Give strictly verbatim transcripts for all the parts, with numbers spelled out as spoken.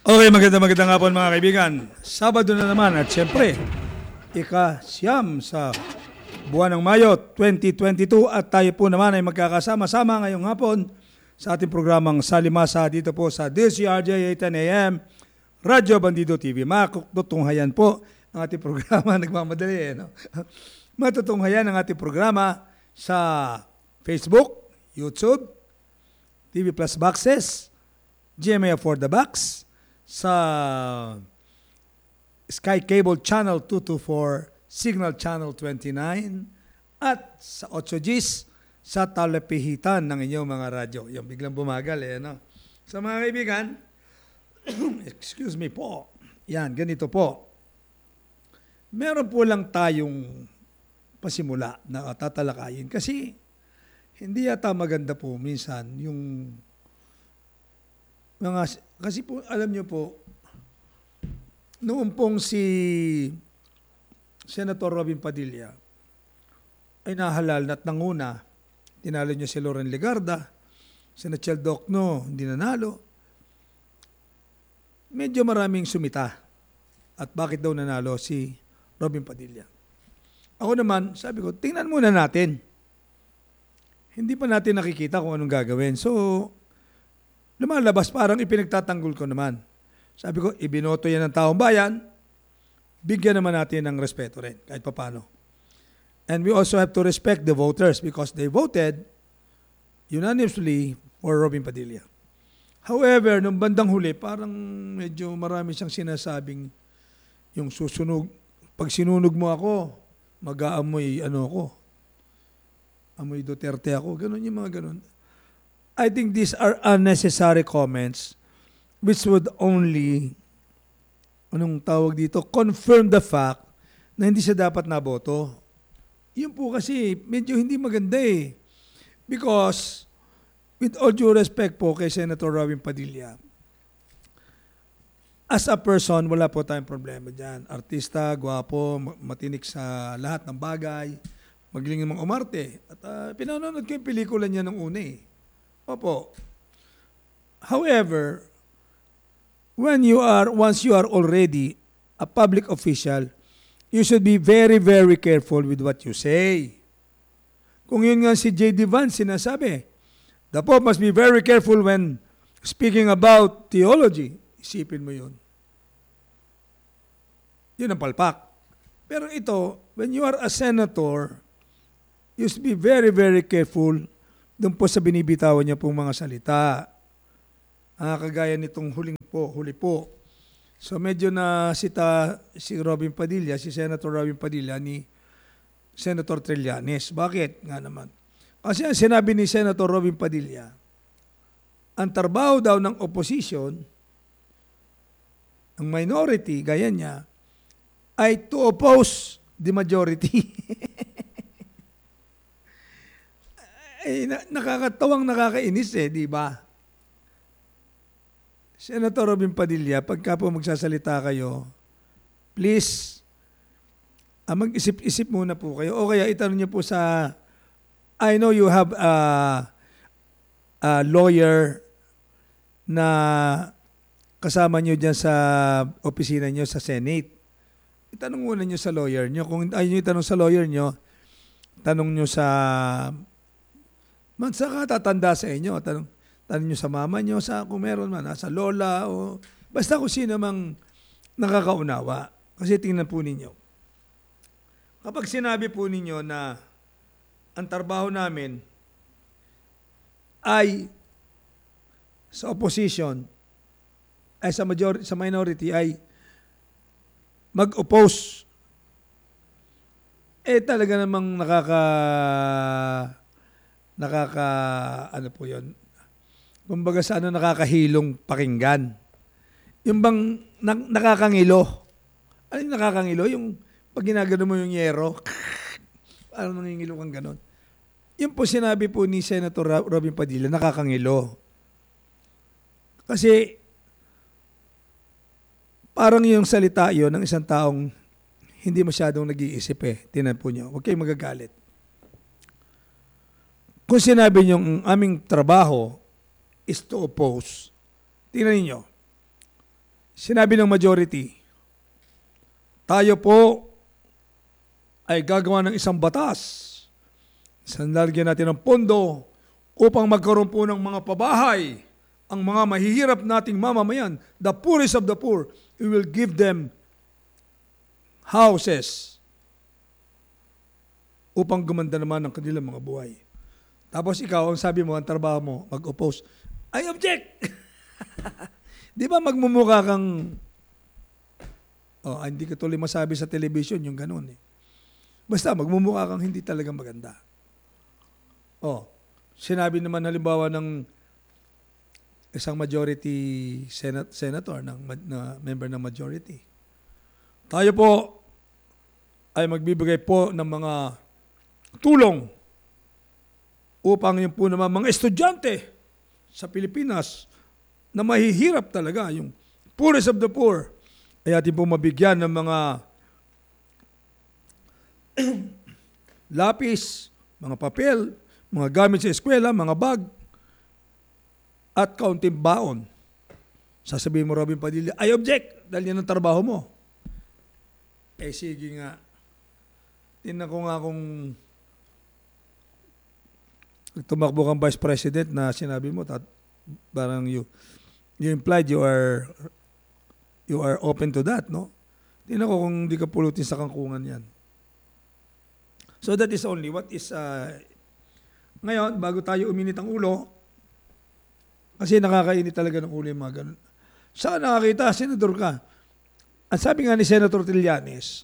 Okay, maganda magandang hapon mga kaibigan. Sabado na naman at syempre, ika-siyam sa buwan ng Mayo twenty twenty-two at tayo po naman ay magkakasama-sama ngayong hapon sa ating programang Salimasa dito po sa D C R J eight ten A M, Radyo Bandido T V. Matutunghayan po ang ating programa, nagmamadali eh, no? Matutunghayan ang ating programa sa Facebook, YouTube, T V Plus Boxes, G M A for the Box, sa Sky Cable Channel two twenty-four, Signal Channel twenty-nine, at sa eight Gs sa talapihitan ng inyong mga radyo. Yung biglang bumagal eh, no? Sa mga kaibigan, excuse me po, yan, ganito po. Meron po lang tayong pasimula na tatalakayin kasi hindi yata maganda po minsan yung mga, kasi po, alam nyo po, noong pong si Senator Robin Padilla ay nahalal na at nanguna, tinalo niya si Loren Legarda, si Nachel Docno, hindi nanalo. Medyo maraming sumita. At bakit daw nanalo si Robin Padilla? Ako naman, sabi ko, tingnan muna natin. Hindi pa natin nakikita kung anong gagawin. So, lumalabas parang ipinagtatanggol ko naman. Sabi ko, ibinoto yan ng taong bayan, bigyan naman natin ng respeto rin, kahit papano. And we also have to respect the voters because they voted unanimously for Robin Padilla. However, nung bandang huli, parang medyo marami siyang sinasabing yung susunog, pag sinunog mo ako, mag-aamoy ano ako, amoy Duterte ako, ganun yung mga ganun. I think these are unnecessary comments which would only, anong tawag dito, confirm the fact na hindi siya dapat naboto. Yun po kasi medyo hindi maganda eh. Because, with all due respect po kay Senator Robin Padilla, as a person, wala po tayong problema dyan. Artista, gwapo, matinik sa lahat ng bagay, magaling namang umarte. At uh, pinanonood ko yung pelikula niya nung una eh. Opo. However, when you are, once you are already a public official, you should be very, very careful with what you say. Kung yun nga si J D Vance sinasabi, the Pope must be very careful when speaking about theology. Isipin mo yun. Yun ang palpak. Pero ito, when you are a senator, you should be very, very careful doon po sa binibitawan niya pong mga salita. Ah, kagaya nitong huling po, huli po. So medyo na sita si Robin Padilla, si Senator Robin Padilla ni Senator Trillanes. Bakit? Nga naman. Kasi ang sinabi ni Senator Robin Padilla, ang trabaho daw ng opposition, ang minority, gaya niya, ay to oppose the majority. Ay, nakakatawang nakakainis eh, di ba? Senator Robin Padilla, pagka po magsasalita kayo, please, ah, mag-isip-isip muna po kayo. O kaya itanong niyo po sa, I know you have a, a lawyer na kasama niyo dyan sa opisina niyo sa Senate. Itanong muna niyo sa lawyer niyo. Kung ayaw niyo itanong sa lawyer niyo, tanong niyo sa, man, saka tatanda sa inyo, tanong, tanong nyo sa mama nyo, sa kung meron man, sa lola, o basta kung sino mang nakakaunawa. Kasi tingnan po ninyo. Kapag sinabi po ninyo na ang trabaho namin ay sa opposition, ay sa majority, sa minority ay mag-oppose, eh talaga namang nakaka nakaka ano po yun, kumbaga sa ano, nakakahilong pakinggan. Yung bang na, nakakangilo. Ano yung nakakangilo? Yung pag ginagano mo yung yero, parang nangingilo kang ganon. Yung po sinabi po ni Senator Robin Padilla, nakakangilo. Kasi parang yung salita yun ng isang taong hindi masyadong nag-iisip eh. Tinan po nyo. Huwag kayong magagalit. Kung sinabi nyo ang aming trabaho is to oppose, tingnan ninyo, Sinabi ng majority, tayo po ay gagawa ng isang batas. Sanlalagyan natin ng pondo upang magkaroon po ng mga pabahay ang mga mahihirap nating mamamayan, the poorest of the poor. We will give them houses upang gumanda naman ang kanilang mga buhay. Tapos ikaw, ang sabi mo, ang trabaho mo, mag-oppose. I object! Di ba magmumukha kang, oh, hindi ka tuloy masabi sa television yung ganun eh. Basta magmumukha kang hindi talaga maganda. Oh, sinabi naman halimbawa ng isang majority senat, senator, ng, na member ng majority. Tayo po ay magbibigay po ng mga tulong upang yung po naman mga estudyante sa Pilipinas na mahihirap talaga, yung poorest of the poor, ay atin po mabigyan ng mga lapis, mga papel, mga gamit sa eskwela, mga bag, at kaunting baon. Sasabihin mo, Robin Padilla, I object, dahil yan ang trabaho mo. Eh sige nga, tinan ko nga kung tumakbo kang vice president na sinabi mo, tat, parang you, you implied you are you are open to that, no? Tingnan ko kung hindi ka pulutin sa kangkungan yan. So that is only what is, uh, ngayon, bago tayo uminit ang ulo, kasi nakakainit talaga ng ulo yung mga ganun. Saan nakakita? Senador ka. Ang sabi nga ni Senator Trillanes,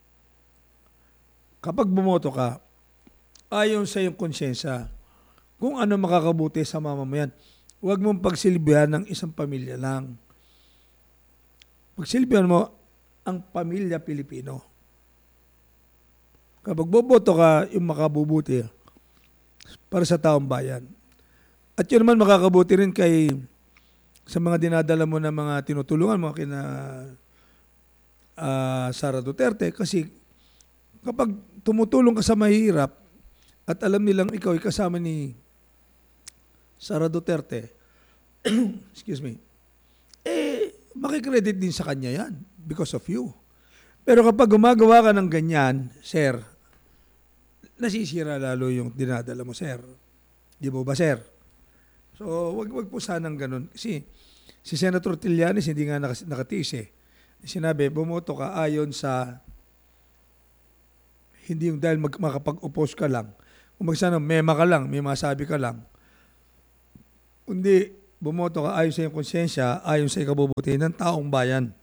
kapag bumoto ka, ayon sa iyong konsyensya, kung ano makakabuti sa mamamayan, huwag mong pagsilbihan ng isang pamilya lang. Pagsilbihan mo ang pamilya Pilipino. Kapag boboto ka, yung makabubuti para sa taong bayan. At yun naman makakabuti rin kay sa mga dinadala mo na mga tinutulungan mo kina uh, Sara Duterte, kasi kapag tumutulong ka sa mahirap at alam nilang ikaw ay kasama ni Sara Duterte, excuse me, eh, makikredit din sa kanya yan because of you. Pero kapag gumagawa ka ng ganyan, sir, nasisira lalo yung dinadala mo, sir. Di ba ba, sir? So, wag wag po sanang ganun. Kasi si Senator Trillanes hindi nga nakatiis eh. Sinabi, bumoto ka ayon sa, hindi yung dahil mag, makapag-oppose ka lang. Kung magsana, mema ka lang, may masabi ka lang. Kundi, bumoto ka ayon sa iyong konsensya, ayon sa ikabubuti ng taong bayan.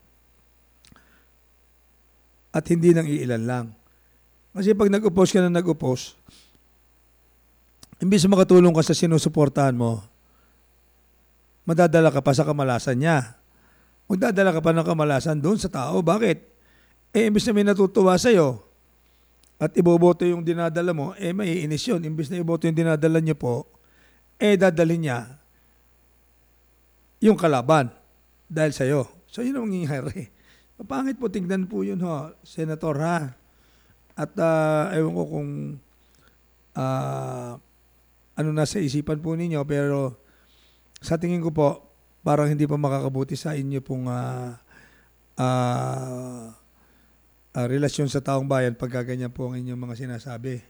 At hindi nang iilan lang. Kasi pag nag-oppose ka na nag-oppose, imbis makatulong ka sa sinusuportahan mo, madadala ka pa sa kamalasan niya. Magdadala ka pa ng kamalasan doon sa tao. Bakit? Eh, imbis na may natutuwa sa'yo at iboboto yung dinadala mo, eh, may iinis yun. Imbis na iboto yung dinadala niyo po, eh, dadalhin niya yung kalaban dahil sa'yo. So, yun ang mangyayari. Pangit po, tignan po yun, ho, Senator, ha? At, uh, ewan ko kung uh, ano nasa isipan po ninyo, pero sa tingin ko po, parang hindi pa makakabuti sa inyo pong uh, uh, uh, relasyon sa taong bayan pag gaganyan po ang inyong mga sinasabi.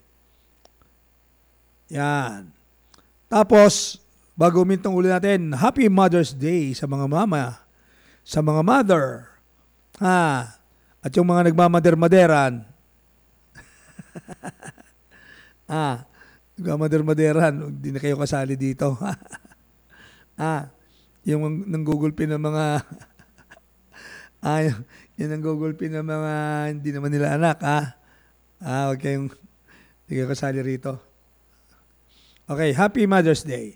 Yan. Tapos, bago umintong ulit natin, Happy Mother's Day sa mga mama, sa mga mother, ha? At yung mga nagmamader-maderan, ah, nagmamader-maderan, hindi na kayo kasali dito. Ah, yung nanggugulpi ng mga ah, yung, yung nanggugulpi ng mga hindi naman nila anak, ah. Ah, huwag kayong hindi kayo kasali rito. Okay, Happy Mother's Day.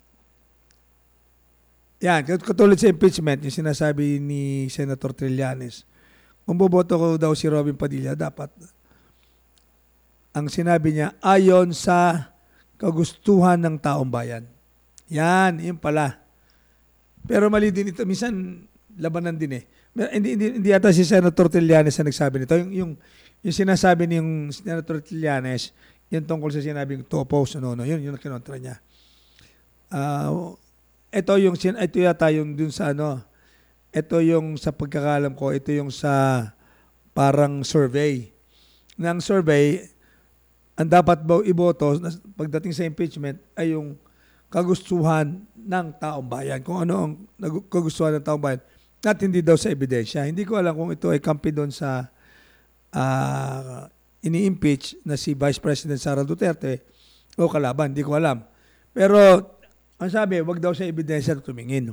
Yan, katulad sa impeachment, yung sinasabi ni Senator Trillanes, kung boboto ko daw si Robin Padilla, dapat ang sinabi niya, ayon sa kagustuhan ng taong bayan. Yan, yun pala. Pero mali din ito. Minsan, labanan din eh. Hindi, hindi, hindi yata si Senator Trillanes na nagsabi nito. Yung, yung, yung sinasabi ni yung Senator Trillanes, yung tungkol sa sinabing to oppose, no, no, yun, yun ang kinontra niya. Uh, ito, yung, ito yata yung dun sa ano, ito yung sa pagkakalam ko, ito yung sa parang survey. Ng survey, ang dapat ba iboto pagdating sa impeachment ay yung kagustuhan ng taong bayan. Kung ano ang kagustuhan ng taong bayan at hindi daw sa ebidensya. Hindi ko alam kung ito ay kampi doon sa uh, ini-impeach na si Vice President Sara Duterte o kalaban. Hindi ko alam. Pero ang sabi, wag daw sa ebidensya tumingin.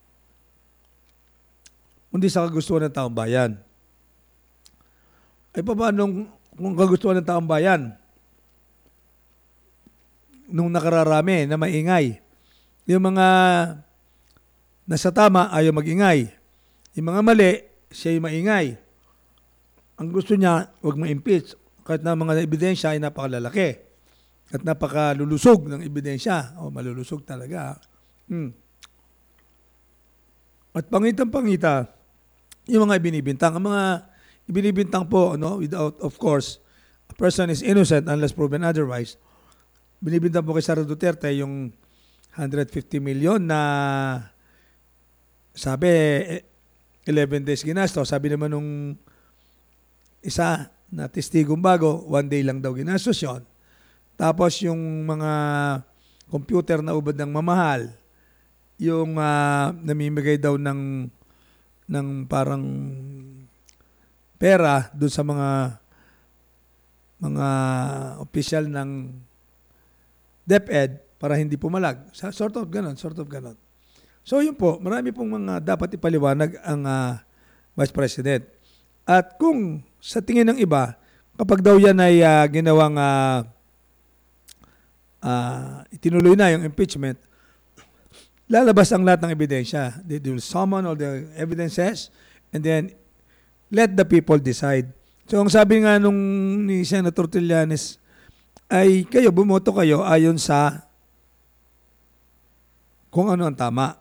Hindi sa kagustuhan ng taong bayan. Ay pa ba nung kung kagustuhan ng taong bayan? Nung nakararami na maingay. Yung mga nasa tama ayaw magingay. Yung mga mali, siya yung maingay. Ang gusto niya, huwag ma-impeach. Kahit na mga ebidensya ay napakalalaki. At napakalulusog ng ebidensya. O malulusog talaga. Hmm. At pangitang-pangita, yung mga ibinibintang. Ang mga ibinibintang po, no, without, of course, a person is innocent unless proven otherwise. Binibintang po kay Sara Duterte yung one hundred fifty million na sabi eleven days ginasto. Sabi naman nung isa na testigong bago, one day lang daw ginastos yun. Tapos yung mga computer na ubad ng mamahal, yung uh, namimigay daw ng ng parang pera doon sa mga mga opisyal ng DepEd para hindi pumalag. Sort of ganon, sort of ganon. So yun po, marami pong mga dapat ipaliwanag ang uh, Vice President. At kung sa tingin ng iba, kapag daw yan ay uh, ginawang uh, uh, itinuloy na yung impeachment, lalabas ang lahat ng ebidensya. They will summon all the evidences and then let the people decide. So ang sabi nga nung ni Senator Trillanes ay kayo, bumoto kayo ayon sa kung ano ang tama.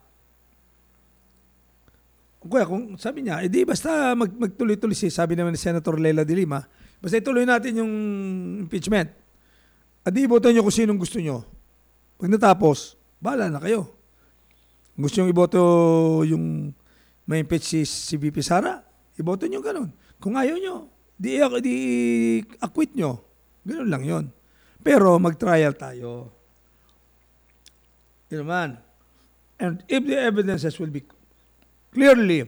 Kuya, kung sabi niya, edi basta mag, magtuloy-tuloy si, sabi naman ni Senator Leila de Lima, basta ituloy natin yung impeachment. Adi, iboto nyo kung sinong gusto nyo. Pag natapos, bahala na kayo. Gusto nyo iboto yung may impeach si, si V P Sara, iboto nyo ganun. Kung ayaw nyo, di, di acquit nyo. Ganun lang yon. Pero mag-trial tayo. Yun naman. And if the evidences will be clearly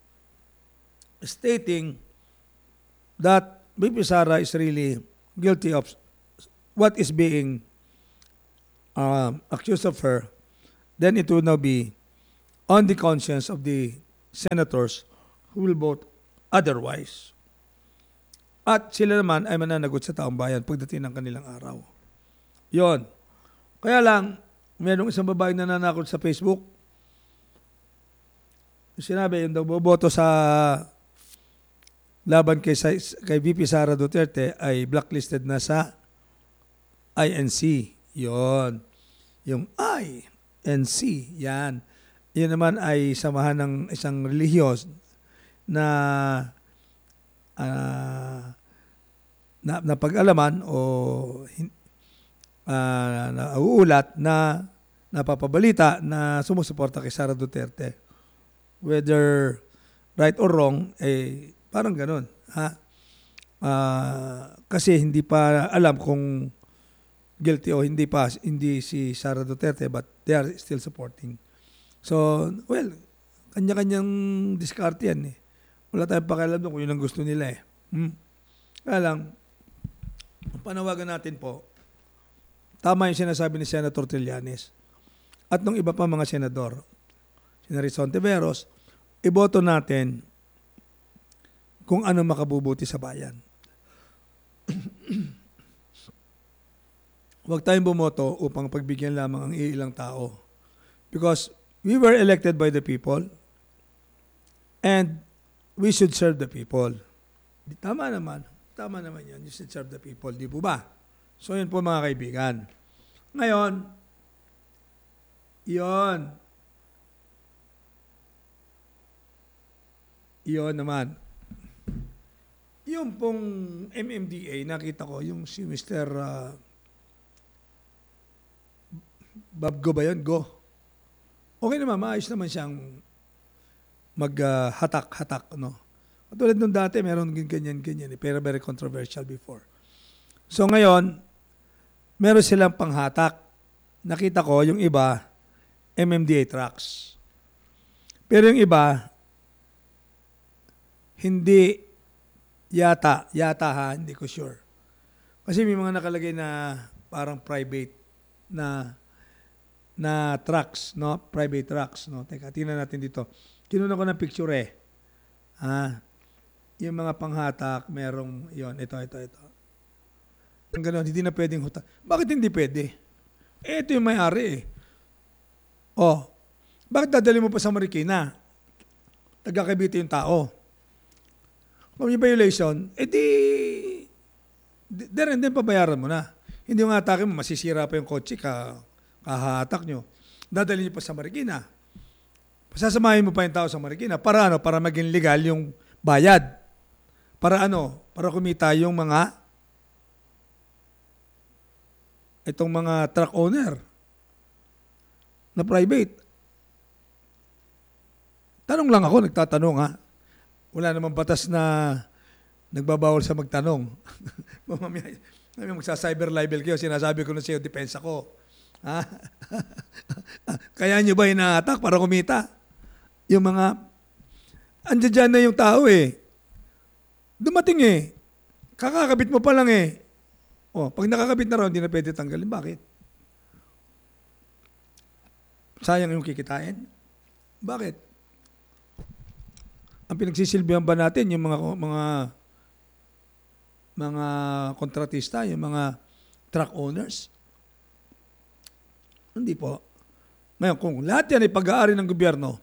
stating that V P Sara is really guilty of what is being uh, accused of her, then it will now be on the conscience of the senators who will vote otherwise. At sila naman ay mananagot sa taong bayan pagdating ng kanilang araw. Yon. Kaya lang, mayroong isang babaeng nananakot sa Facebook. Sinabi, yung daw boboto sa laban kay, kay V P Sara Duterte ay blacklisted na sa I N C. Yon. Yung I N C. Yan. Yun naman ay samahan ng isang relihiyos na uh, na napag-alaman o uh, nauulat na napapabalita na sumusuporta kay Sara Duterte. Whether right or wrong, eh, parang ganun. Ha? Uh, kasi hindi pa alam kung guilty o hindi pa, hindi si Sara Duterte, but they are still supporting. So, well, kanya-kanyang diskarte yan eh. Wala tayong pakialam doon kung yun ang gusto nila eh. Hmm? Kaya lang, ang panawagan natin po, tama yung sinasabi ni Senator Trillanes at nung iba pa mga senador, si Rizon Tiveros, iboto natin kung ano makabubuti sa bayan. Huwag tayong bumoto upang pagbigyan lamang ang iilang tao. Because we were elected by the people and we should serve the people. Tama naman. Tama naman yan. You should serve the people. Di po ba? So yun po mga kaibigan. Ngayon, yun. Yun naman. Yung pong M M D A, nakita ko, yung si Mister Uh, Bob Go ba yun? Go. Okay naman, maayos naman siyang mag-hatak-hatak, no? Katulad nung dati, meron ganyan-ganyan, eh, pero very controversial before. So ngayon, meron silang panghatak. Nakita ko, yung iba, M M D A trucks. Pero yung iba, hindi yata, yata ha, hindi ko sure. Kasi may mga nakalagay na parang private na na trucks, no? Private trucks, no? Teka, tingnan natin dito. Kinuna ko ng picture eh. Ah, yung mga panghatak, merong, yon ito, ito, ito. Ang gano'n, hindi na pwedeng hutak. Bakit hindi pwede? Eh, ito yung may-ari eh. Oh, bakit dadali mo pa sa Marikina? Taga-Cavite yung tao. Kung may violation, eh di, there and then pabayaran mo na. Hindi yung atake mo, masisira pa yung kotse, ka, kahatak nyo. Dadali nyo pa sa Marikina. Pasasamahin mo pa yung tao sa Marikina. Para ano? Para maging legal yung bayad. Para ano? Para kumita yung mga itong mga truck owner na private. Tanong lang ako, nagtatanong ha. Wala namang batas na nagbabawal sa magtanong. Mamaya, mamaya magsa-cyber libel kayo, sinasabi ko na sa iyo, depensa ko. Ha? Kaya nyo ba hinahatak para kumita? Yung mga, andyan dyan na yung tao eh. Dumating eh. Kakakabit mo pa lang eh. O, pag nakakabit na raw, hindi na pwede tanggalin. Bakit? Sayang yung kikitain. Bakit? Ang pinagsisilbihan ba natin yung mga mga mga kontratista, yung mga truck owners? Hindi po. Ngayon, kung lahat yan ay pag-aari ng gobyerno,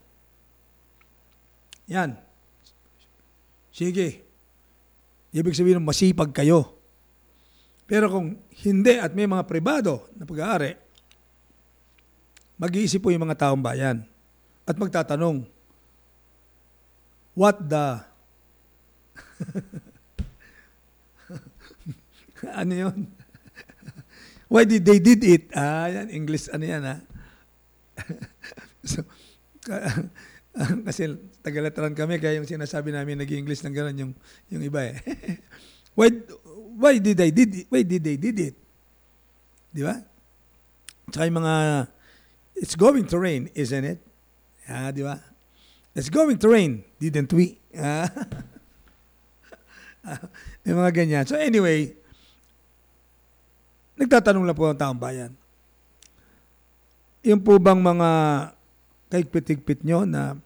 yan. Sige. Ibig sabihin, masipag kayo. Pero kung hindi at may mga pribado na pag-aari, mag-iisip po yung mga taong bayan at magtatanong, what the... ano yun? Why did they did it? Ah, yan, English, ano yan ha? So, kasi Tagalataran kami, kaya yung sinasabi namin nag-English ng gano'n yung, yung iba eh. why, why did they did it? Why did they did it? Di ba? Tsaka yung mga, it's going to rain, isn't it? Ah, di ba? It's going to rain, didn't we? Ah. Yung mga ganyan. So anyway, nagtatanong lang po ang taong bayan. Yung po bang mga kahigpit-higpit nyo na